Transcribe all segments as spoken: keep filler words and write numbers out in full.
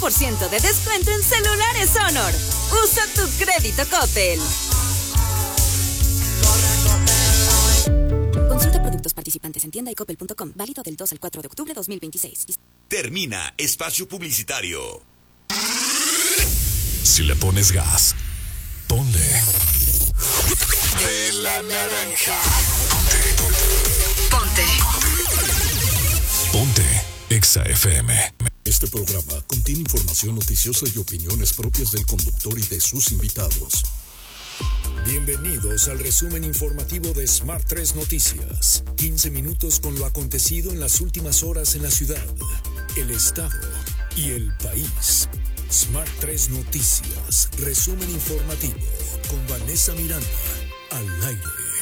por ciento de descuento en celulares Honor. Usa tu crédito Coppel. Consulta productos participantes en tienda y coppel punto com. Válido del dos al cuatro de octubre de dos mil veintiséis. Termina espacio publicitario. Si le pones gas, ponle. De la naranja. Ponte. Ponte Exa F M. Este programa contiene información noticiosa y opiniones propias del conductor y de sus invitados. Bienvenidos al resumen informativo de Smart tres Noticias. quince minutos con lo acontecido en las últimas horas en la ciudad, el estado y el país. Smart tres Noticias, resumen informativo con Vanessa Miranda, al aire.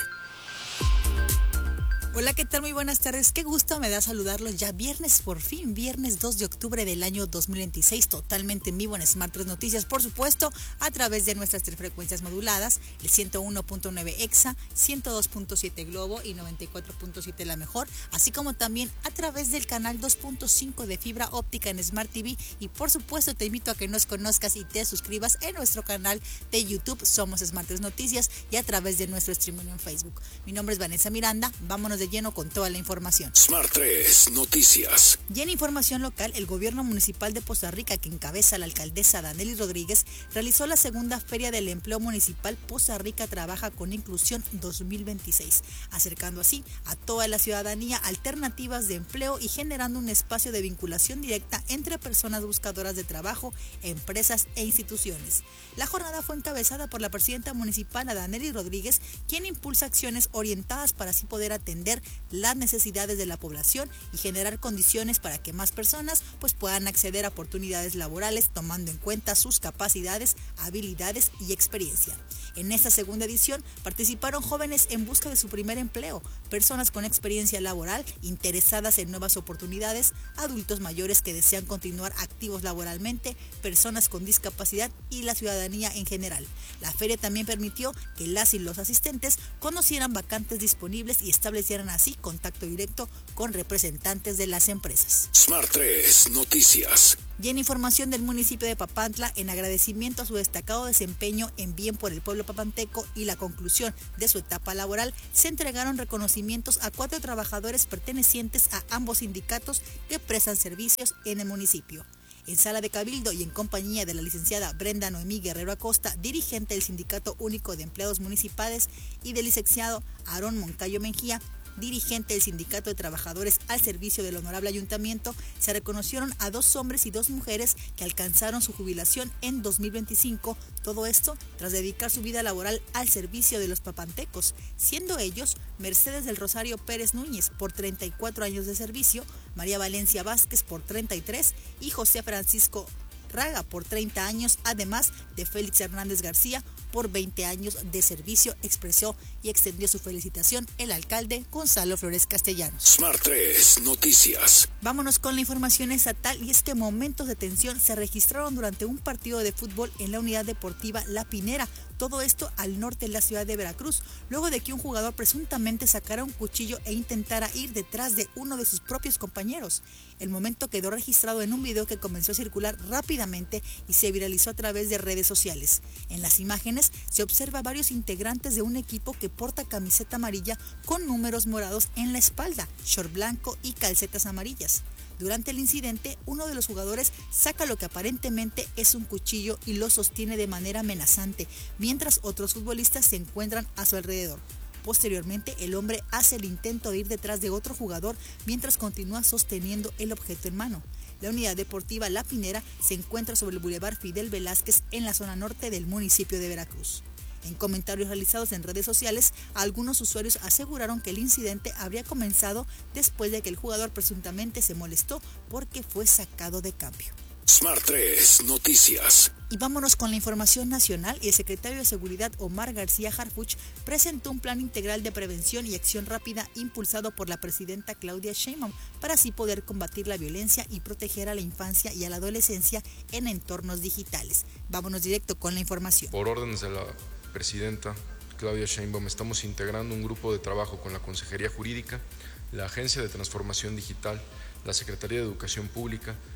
Hola, ¿qué tal? Muy buenas tardes. Qué gusto me da saludarlos ya viernes, por fin, viernes dos de octubre del año dos mil veintiséis, totalmente en vivo en Smart tres Noticias, por supuesto, a través de nuestras tres frecuencias moduladas, el ciento uno punto nueve Exa, ciento dos punto siete Globo y noventa y cuatro punto siete La Mejor, así como también a través del canal dos punto cinco de fibra óptica en Smart T V y por supuesto te invito a que nos conozcas y te suscribas en nuestro canal de YouTube, Somos Smart tres Noticias, y a través de nuestro streaming en Facebook. Mi nombre es Vanessa Miranda, vámonos de lleno con toda la información. Smart tres Noticias. Y en información local, el gobierno municipal de Poza Rica, que encabeza la alcaldesa Danely Rodríguez, realizó la segunda Feria del Empleo Municipal Poza Rica Trabaja con Inclusión dos mil veintiséis, acercando así a toda la ciudadanía alternativas de empleo y generando un espacio de vinculación directa entre personas buscadoras de trabajo, empresas e instituciones. La jornada fue encabezada por la presidenta municipal Danely Rodríguez, quien impulsa acciones orientadas para así poder atender las necesidades de la población y generar condiciones para que más personas pues puedan acceder a oportunidades laborales tomando en cuenta sus capacidades, habilidades y experiencia. En esta segunda edición participaron jóvenes en busca de su primer empleo, personas con experiencia laboral interesadas en nuevas oportunidades, adultos mayores que desean continuar activos laboralmente, personas con discapacidad y la ciudadanía en general. La feria también permitió que las y los asistentes conocieran vacantes disponibles y establecieran así contacto directo con representantes de las empresas. Smart tres Noticias. Y en información del municipio de Papantla, en agradecimiento a su destacado desempeño en bien por el pueblo papanteco y la conclusión de su etapa laboral, se entregaron reconocimientos a cuatro trabajadores pertenecientes a ambos sindicatos que prestan servicios en el municipio. En sala de cabildo y en compañía de la licenciada Brenda Noemí Guerrero Acosta, dirigente del Sindicato Único de Empleados Municipales, y del licenciado Aarón Moncayo Mejía, dirigente del Sindicato de Trabajadores al servicio del Honorable Ayuntamiento, se reconocieron a dos hombres y dos mujeres que alcanzaron su jubilación en dos mil veinticinco, todo esto tras dedicar su vida laboral al servicio de los papantecos, siendo ellos Mercedes del Rosario Pérez Núñez por treinta y cuatro años de servicio, María Valencia Vázquez por treinta y tres y José Francisco Raga por treinta años, además de Félix Hernández García por veinte años de servicio, expresó y extendió su felicitación el alcalde Gonzalo Flores Castellanos. Smart tres Noticias. Vámonos con la información estatal, y es que momentos de tensión se registraron durante un partido de fútbol en la unidad deportiva La Pinera, todo esto al norte de la ciudad de Veracruz, luego de que un jugador presuntamente sacara un cuchillo e intentara ir detrás de uno de sus propios compañeros. El momento quedó registrado en un video que comenzó a circular rápidamente y se viralizó a través de redes sociales. En las imágenes se observa a varios integrantes de un equipo que porta camiseta amarilla con números morados en la espalda, short blanco y calcetas amarillas. Durante el incidente, uno de los jugadores saca lo que aparentemente es un cuchillo y lo sostiene de manera amenazante, mientras otros futbolistas se encuentran a su alrededor. Posteriormente, el hombre hace el intento de ir detrás de otro jugador mientras continúa sosteniendo el objeto en mano. La unidad deportiva La Pinera se encuentra sobre el Boulevard Fidel Velázquez en la zona norte del municipio de Veracruz. En comentarios realizados en redes sociales, algunos usuarios aseguraron que el incidente habría comenzado después de que el jugador presuntamente se molestó porque fue sacado de cambio. Smart tres Noticias. Y vámonos con la información nacional. El secretario de Seguridad Omar García Harfuch presentó un plan integral de prevención y acción rápida impulsado por la presidenta Claudia Sheinbaum para así poder combatir la violencia y proteger a la infancia y a la adolescencia en entornos digitales. Vámonos directo con la información. Por órdenes de la presidenta Claudia Sheinbaum, estamos integrando un grupo de trabajo con la Consejería Jurídica, la Agencia de Transformación Digital, la Secretaría de Educación Pública,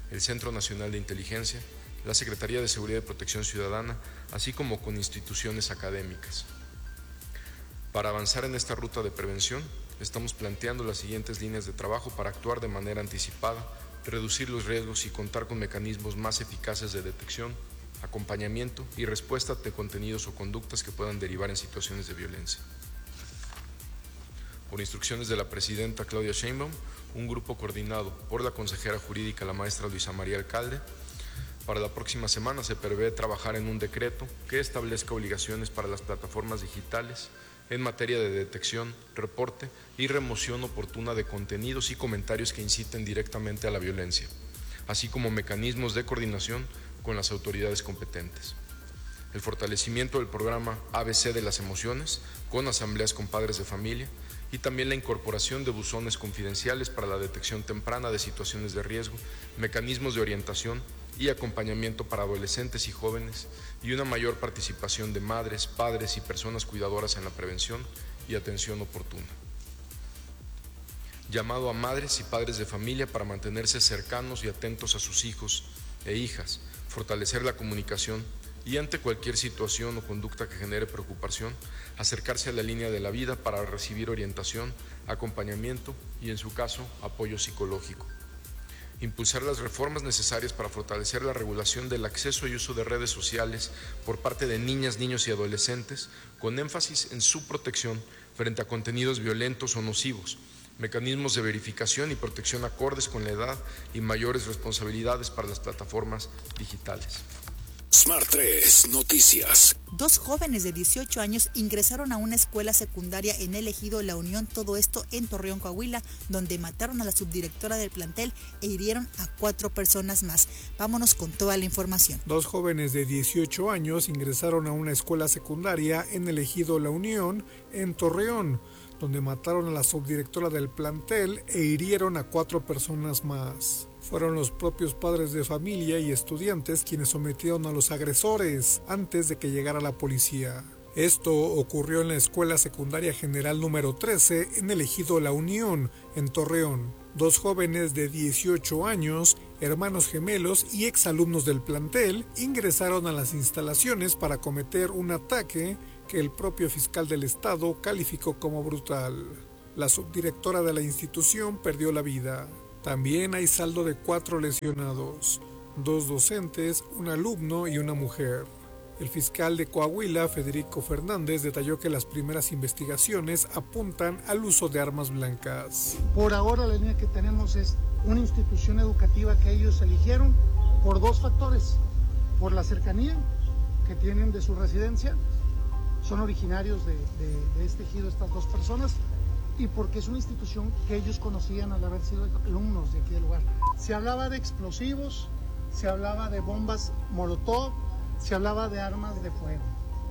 el Centro Nacional de Inteligencia, la Secretaría de Seguridad y Protección Ciudadana, así como con instituciones académicas. Para avanzar en esta ruta de prevención, estamos planteando las siguientes líneas de trabajo para actuar de manera anticipada, reducir los riesgos y contar con mecanismos más eficaces de detección, acompañamiento y respuesta de contenidos o conductas que puedan derivar en situaciones de violencia. Por instrucciones de la presidenta Claudia Sheinbaum, un grupo coordinado por la consejera jurídica, la maestra Luisa María Alcalde, para la próxima semana se prevé trabajar en un decreto que establezca obligaciones para las plataformas digitales en materia de detección, reporte y remoción oportuna de contenidos y comentarios que inciten directamente a la violencia, así como mecanismos de coordinación con las autoridades competentes. El fortalecimiento del programa A B C de las emociones con asambleas con padres de familia y también la incorporación de buzones confidenciales para la detección temprana de situaciones de riesgo, mecanismos de orientación y acompañamiento para adolescentes y jóvenes y una mayor participación de madres, padres y personas cuidadoras en la prevención y atención oportuna. Llamado a madres y padres de familia para mantenerse cercanos y atentos a sus hijos e hijas, fortalecer la comunicación y ante cualquier situación o conducta que genere preocupación, acercarse a la línea de la vida para recibir orientación, acompañamiento y, en su caso, apoyo psicológico. Impulsar las reformas necesarias para fortalecer la regulación del acceso y uso de redes sociales por parte de niñas, niños y adolescentes, con énfasis en su protección frente a contenidos violentos o nocivos, mecanismos de verificación y protección acordes con la edad y mayores responsabilidades para las plataformas digitales. Smart tres Noticias. Dos jóvenes de dieciocho años ingresaron a una escuela secundaria en el ejido La Unión, todo esto en Torreón, Coahuila, donde mataron a la subdirectora del plantel e hirieron a cuatro personas más. Vámonos con toda la información. Dos jóvenes de dieciocho años ingresaron a una escuela secundaria en el ejido La Unión, en Torreón, donde mataron a la subdirectora del plantel e hirieron a cuatro personas más. Fueron los propios padres de familia y estudiantes quienes sometieron a los agresores antes de que llegara la policía. Esto ocurrió en la Escuela Secundaria General número trece en el ejido La Unión, en Torreón. Dos jóvenes de dieciocho años, hermanos gemelos y exalumnos del plantel, ingresaron a las instalaciones para cometer un ataque que el propio fiscal del estado calificó como brutal. La subdirectora de la institución perdió la vida. También hay saldo de cuatro lesionados, dos docentes, un alumno y una mujer. El fiscal de Coahuila, Federico Fernández, detalló que las primeras investigaciones apuntan al uso de armas blancas. Por ahora la línea que tenemos es una institución educativa que ellos eligieron por dos factores, por la cercanía que tienen de su residencia, son originarios de, de, de este ejido estas dos personas, y porque es una institución que ellos conocían al haber sido alumnos de aquí del lugar. Se hablaba de explosivos, se hablaba de bombas molotov, se hablaba de armas de fuego.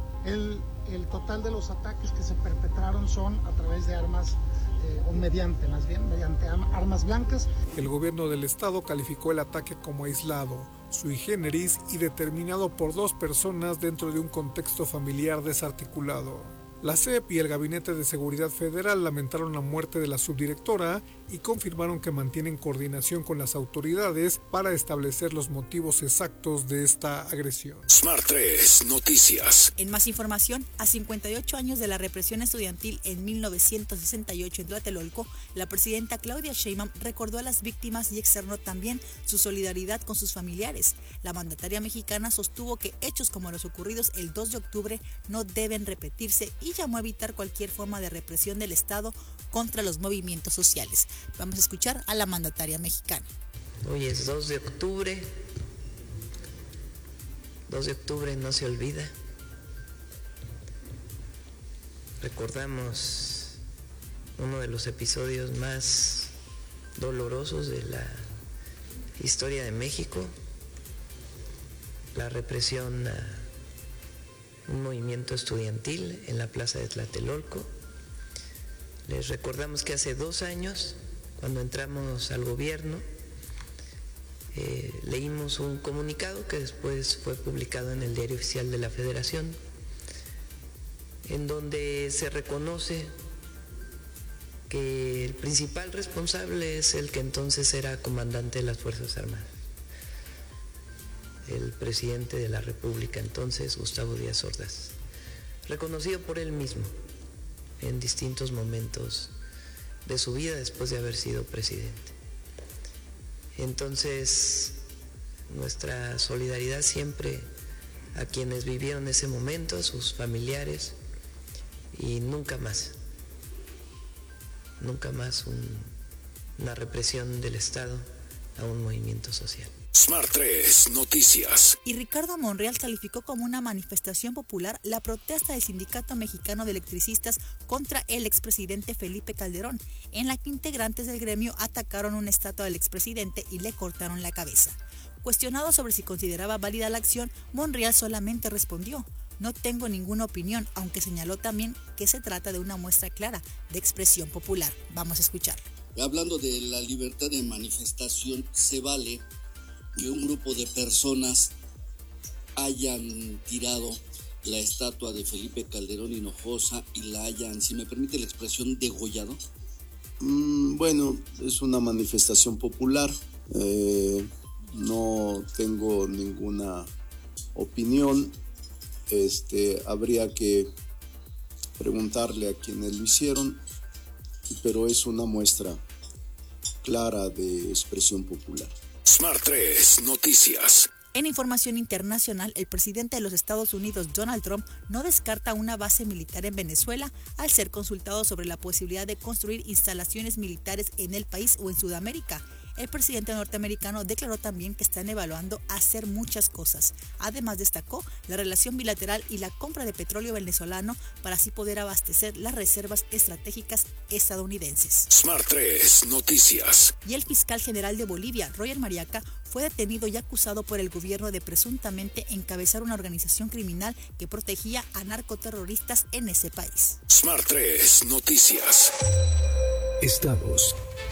El, el total de los ataques que se perpetraron son a través de armas, eh, o mediante, más bien, mediante armas blancas. El gobierno del estado calificó el ataque como aislado, sui generis y determinado por dos personas dentro de un contexto familiar desarticulado. La C E P y el Gabinete de Seguridad Federal lamentaron la muerte de la subdirectora y confirmaron que mantienen coordinación con las autoridades para establecer los motivos exactos de esta agresión. Smart tres Noticias. En más información, a cincuenta y ocho años de la represión estudiantil en mil novecientos sesenta y ocho en Tlatelolco, la presidenta Claudia Sheinbaum recordó a las víctimas y externó también su solidaridad con sus familiares. La mandataria mexicana sostuvo que hechos como los ocurridos el dos de octubre no deben repetirse y llamó a evitar cualquier forma de represión del Estado contra los movimientos sociales. Vamos a escuchar a la mandataria mexicana. Hoy es dos de octubre. dos de octubre no se olvida. Recordamos uno de los episodios más dolorosos de la historia de México, la represión a un movimiento estudiantil en la plaza de Tlatelolco. Les recordamos que hace dos años, cuando entramos al gobierno, eh, leímos un comunicado que después fue publicado en el Diario Oficial de la Federación, en donde se reconoce que el principal responsable es el que entonces era comandante de las Fuerzas Armadas, el presidente de la República entonces, Gustavo Díaz Ordaz, reconocido por él mismo en distintos momentos de su vida después de haber sido presidente. Entonces, nuestra solidaridad siempre a quienes vivieron ese momento, a sus familiares, y nunca más, nunca más un, una represión del Estado a un movimiento social. Smart tres Noticias. Y Ricardo Monreal calificó como una manifestación popular la protesta del Sindicato Mexicano de Electricistas contra el expresidente Felipe Calderón, en la que integrantes del gremio atacaron una estatua del expresidente y le cortaron la cabeza. Cuestionado sobre si consideraba válida la acción, Monreal solamente respondió: no tengo ninguna opinión, aunque señaló también que se trata de una muestra clara de expresión popular. Vamos a escucharlo. Hablando de la libertad de manifestación, se vale que un grupo de personas hayan tirado la estatua de Felipe Calderón Hinojosa y la hayan, si me permite la expresión, degollado. Mm, bueno, es una manifestación popular. Eh, no tengo ninguna opinión. Este, habría que preguntarle a quienes lo hicieron, pero es una muestra clara de expresión popular. Smart tres Noticias. En información internacional, el presidente de los Estados Unidos, Donald Trump, no descarta una base militar en Venezuela al ser consultado sobre la posibilidad de construir instalaciones militares en el país o en Sudamérica. El presidente norteamericano declaró también que están evaluando hacer muchas cosas. Además, destacó la relación bilateral y la compra de petróleo venezolano para así poder abastecer las reservas estratégicas estadounidenses. Smart tres Noticias. Y el fiscal general de Bolivia, Roger Mariaca, fue detenido y acusado por el gobierno de presuntamente encabezar una organización criminal que protegía a narcoterroristas en ese país. Smart tres Noticias. Estados.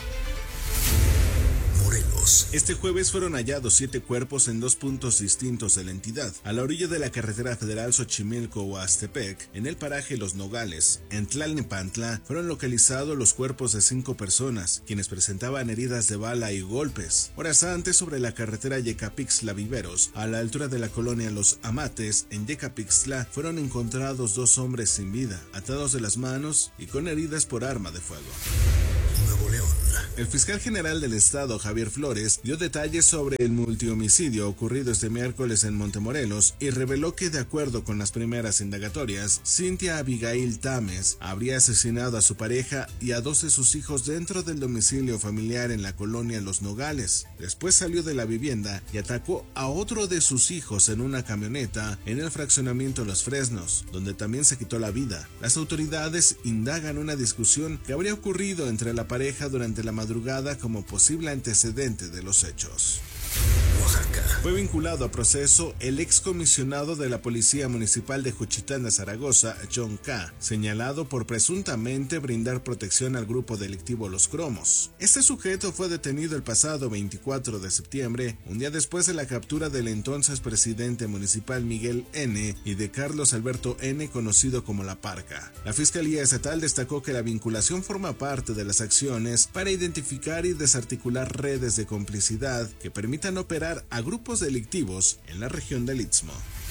Morelos. Este jueves fueron hallados siete cuerpos en dos puntos distintos de la entidad, a la orilla de la carretera federal Xochimilco-Huastepec, en el paraje Los Nogales. En Tlalnepantla fueron localizados los cuerpos de cinco personas, quienes presentaban heridas de bala y golpes. Horas antes, sobre la carretera Yecapixtla-Viveros, a la altura de la colonia Los Amates, en Yecapixtla, fueron encontrados dos hombres sin vida, atados de las manos y con heridas por arma de fuego. Nuevo León. El fiscal general del estado, Javier Flores, dio detalles sobre el multihomicidio ocurrido este miércoles en Montemorelos y reveló que, de acuerdo con las primeras indagatorias, Cintia Abigail Tames habría asesinado a su pareja y a dos de sus hijos dentro del domicilio familiar en la colonia Los Nogales. Después salió de la vivienda y atacó a otro de sus hijos en una camioneta en el fraccionamiento Los Fresnos, donde también se quitó la vida. Las autoridades indagan una discusión que habría ocurrido entre la pareja durante la madrugada como posible antecedente de los hechos. Oaxaca. Fue vinculado a proceso el excomisionado de la Policía Municipal de Juchitán de Zaragoza, John K., señalado por presuntamente brindar protección al grupo delictivo Los Cromos. Este sujeto fue detenido el pasado veinticuatro de septiembre, un día después de la captura del entonces presidente municipal Miguel N. y de Carlos Alberto N., conocido como La Parca. La Fiscalía Estatal destacó que la vinculación forma parte de las acciones para identificar y desarticular redes de complicidad que permitan operar a grupos delictivos en la región del Istmo.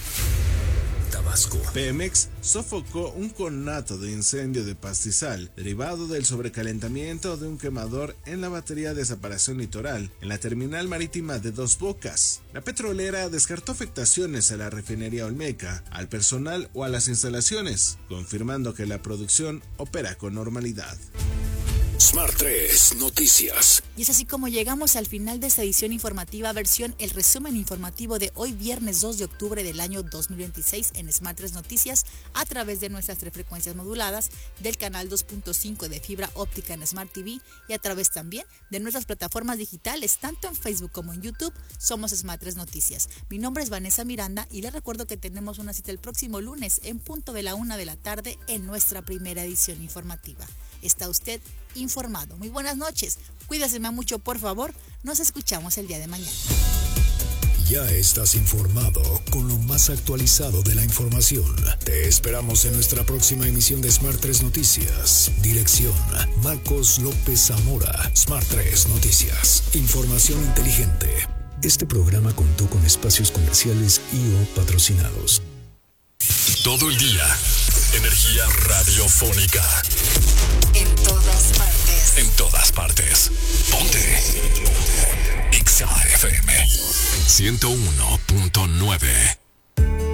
Tabasco. Pemex sofocó un conato de incendio de pastizal derivado del sobrecalentamiento de un quemador en la batería de separación litoral en la terminal marítima de Dos Bocas. La petrolera descartó afectaciones a la refinería Olmeca, al personal o a las instalaciones, confirmando que la producción opera con normalidad. Smart tres Noticias. Y es así como llegamos al final de esta edición informativa, versión el resumen informativo de hoy viernes dos de octubre del año dos mil veintiséis en Smart tres Noticias, a través de nuestras tres frecuencias moduladas, del canal dos punto cinco de fibra óptica en Smart T V y a través también de nuestras plataformas digitales, tanto en Facebook como en YouTube. Somos Smart tres Noticias. Mi nombre es Vanessa Miranda y les recuerdo que tenemos una cita el próximo lunes en punto de la una de la tarde en nuestra primera edición informativa. Está usted informado. Muy buenas noches. Cuídese mucho, por favor. Nos escuchamos el día de mañana. Ya estás informado con lo más actualizado de la información. Te esperamos en nuestra próxima emisión de Smart tres Noticias. Dirección: Marcos López Zamora. Smart tres Noticias. Información inteligente. Este programa contó con espacios comerciales y o patrocinados. Todo el día, energía radiofónica. En todas partes. En todas partes. Ponte. Exa F M ciento uno punto nueve.